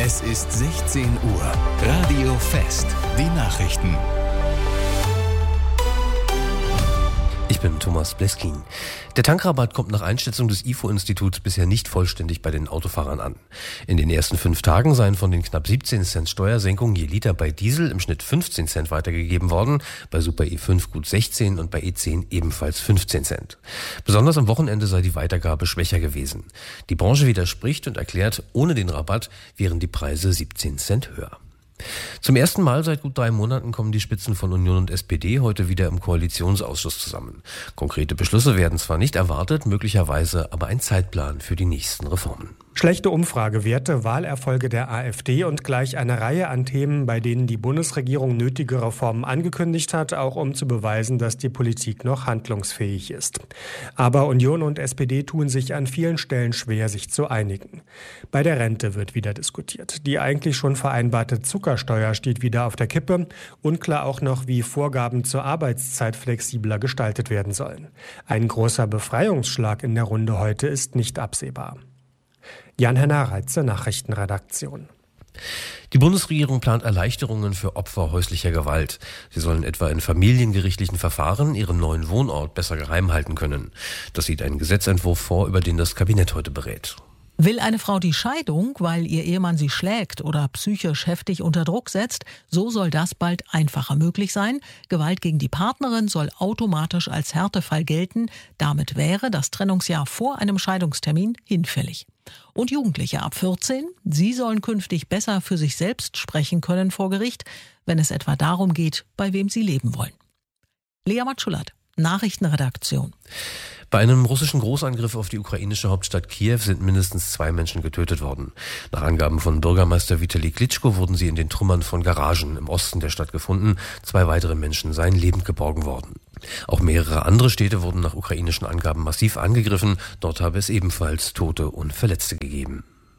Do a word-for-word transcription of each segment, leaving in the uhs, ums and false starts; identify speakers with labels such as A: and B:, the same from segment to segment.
A: Es ist sechzehn Uhr. Radio Fest. Die Nachrichten.
B: Ich bin Thomas Bleskin. Der Tankrabatt kommt nach Einschätzung des I F O-Instituts bisher nicht vollständig bei den Autofahrern an. In den ersten fünf Tagen seien von den knapp siebzehn Cent Steuersenkung je Liter bei Diesel im Schnitt fünfzehn Cent weitergegeben worden, bei Super E fünf gut sechzehn und bei E zehn ebenfalls fünfzehn Cent. Besonders am Wochenende sei die Weitergabe schwächer gewesen. Die Branche widerspricht und erklärt, ohne den Rabatt wären die Preise siebzehn Cent höher. Zum ersten Mal seit gut drei Monaten kommen die Spitzen von Union und S P D heute wieder im Koalitionsausschuss zusammen. Konkrete Beschlüsse werden zwar nicht erwartet, möglicherweise aber ein Zeitplan für die nächsten Reformen.
C: Schlechte Umfragewerte, Wahlerfolge der AfD und gleich eine Reihe an Themen, bei denen die Bundesregierung nötige Reformen angekündigt hat, auch um zu beweisen, dass die Politik noch handlungsfähig ist. Aber Union und S P D tun sich an vielen Stellen schwer, sich zu einigen. Bei der Rente wird wieder diskutiert. Die eigentlich schon vereinbarte Zuckersteuer steht wieder auf der Kippe. Unklar auch noch, wie Vorgaben zur Arbeitszeit flexibler gestaltet werden sollen. Ein großer Befreiungsschlag in der Runde heute ist nicht absehbar. Jan-Henner Reitze, Nachrichtenredaktion.
B: Die Bundesregierung plant Erleichterungen für Opfer häuslicher Gewalt. Sie sollen etwa in familiengerichtlichen Verfahren ihren neuen Wohnort besser geheim halten können. Das sieht ein Gesetzentwurf vor, über den das Kabinett heute berät.
D: Will eine Frau die Scheidung, weil ihr Ehemann sie schlägt oder psychisch heftig unter Druck setzt, so soll das bald einfacher möglich sein. Gewalt gegen die Partnerin soll automatisch als Härtefall gelten. Damit wäre das Trennungsjahr vor einem Scheidungstermin hinfällig. Und Jugendliche ab vierzehn, sie sollen künftig besser für sich selbst sprechen können vor Gericht, wenn es etwa darum geht, bei wem sie leben wollen. Lea Matschulat, Nachrichtenredaktion.
B: Bei einem russischen Großangriff auf die ukrainische Hauptstadt Kiew sind mindestens zwei Menschen getötet worden. Nach Angaben von Bürgermeister Vitali Klitschko wurden sie in den Trümmern von Garagen im Osten der Stadt gefunden. Zwei weitere Menschen seien lebend geborgen worden. Auch mehrere andere Städte wurden nach ukrainischen Angaben massiv angegriffen. Dort habe es ebenfalls Tote und Verletzte gegeben.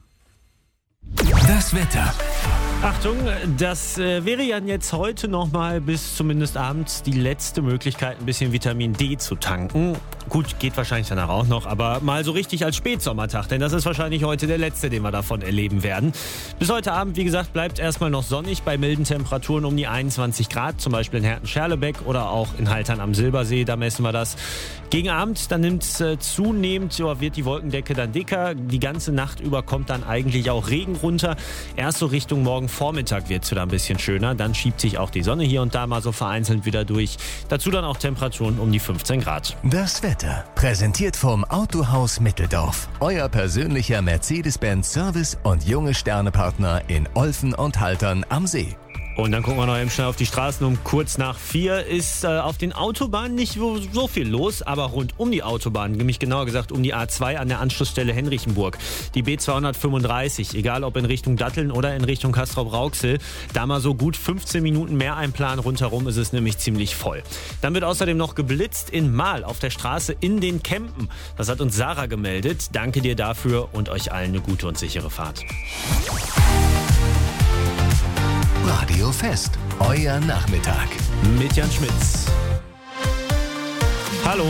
A: Das Wetter.
E: Achtung, das äh, wäre ja jetzt heute nochmal bis zumindest abends die letzte Möglichkeit, ein bisschen Vitamin D zu tanken. Gut, geht wahrscheinlich danach auch noch, aber mal so richtig als Spätsommertag, denn das ist wahrscheinlich heute der letzte, den wir davon erleben werden. Bis heute Abend, wie gesagt, bleibt erstmal noch sonnig bei milden Temperaturen um die einundzwanzig Grad, zum Beispiel in Herten-Scherlebeck oder auch in Haltern am Silbersee, da messen wir das. Gegen Abend, dann nimmt es äh, zunehmend, ja, wird die Wolkendecke dann dicker. Die ganze Nacht über kommt dann eigentlich auch Regen runter. Erst so Richtung morgen Vormittag wird es wieder ein bisschen schöner. Dann schiebt sich auch die Sonne hier und da mal so vereinzelt wieder durch. Dazu dann auch Temperaturen um die fünfzehn Grad.
A: Das Wetter, präsentiert vom Autohaus Mitteldorf. Euer persönlicher Mercedes-Benz Service und junge Sternepartner in Olfen und Haltern am See.
E: Und dann gucken wir noch eben schnell auf die Straßen. Um kurz nach vier ist äh, auf den Autobahnen nicht so, so viel los, aber rund um die Autobahn, nämlich genauer gesagt um die A zwei an der Anschlussstelle Henrichenburg. Die B zweihundertfünfunddreißig, egal ob in Richtung Datteln oder in Richtung Castrop-Rauxel, da mal so gut fünfzehn Minuten mehr einplanen. Rundherum ist es nämlich ziemlich voll. Dann wird außerdem noch geblitzt in Mahl auf der Straße in den Kempen. Das hat uns Sarah gemeldet. Danke dir dafür und euch allen eine gute und sichere Fahrt.
A: Radio Fest, euer Nachmittag.
E: Mit Jan Schmitz.